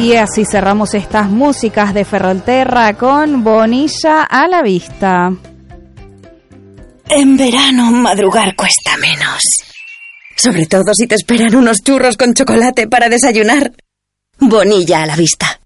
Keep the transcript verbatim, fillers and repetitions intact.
Y así cerramos estas músicas de Ferrolterra con Bonilla a la vista. En verano madrugar cuesta menos. Sobre todo si te esperan unos churros con chocolate para desayunar. Bonilla a la vista.